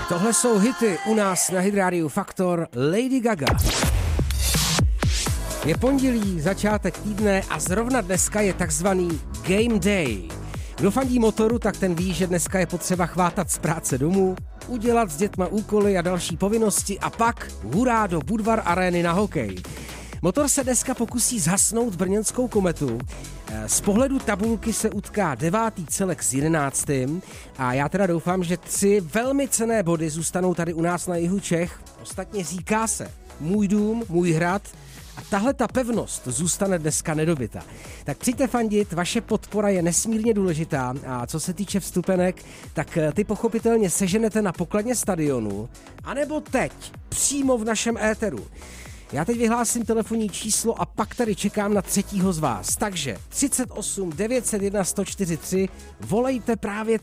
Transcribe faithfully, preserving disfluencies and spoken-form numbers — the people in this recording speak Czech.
Tohle jsou hity u nás na Hit Radio Faktor Lady Gaga. Je pondělí, začátek týdne a zrovna dneska je takzvaný Game Day. Kdo fandí motoru, tak ten ví, že dneska je potřeba chvátat z práce domů, udělat s dětma úkoly a další povinnosti a pak hurá do Budvar arény na hokej. Motor se dneska pokusí zhasnout brněnskou Kometu. Z pohledu tabulky se utká devátý celek s jedenáctým a já teda doufám, že tři velmi cenné body zůstanou tady u nás na jihu Čech. Ostatně říká se můj dům, můj hrad a tahle ta pevnost zůstane dneska nedobyta. Tak přijďte fandit, vaše podpora je nesmírně důležitá a co se týče vstupenek, tak ty pochopitelně seženete na pokladně stadionu anebo teď přímo v našem éteru. Já teď vyhlásím telefonní číslo a pak tady čekám na třetího z vás. Takže třicet osm devět set jedna sto čtyřicet tři volejte právě